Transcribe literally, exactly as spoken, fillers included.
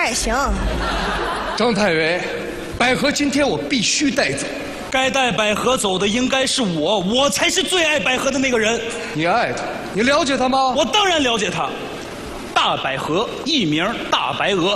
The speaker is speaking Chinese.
点也行。 张太尉，百合今天我必须带走。 该带百合走的应该是我，我才是最爱百合的那个人。 你爱她，你了解她吗？ 我当然了解她。大百合，艺名大白鹅，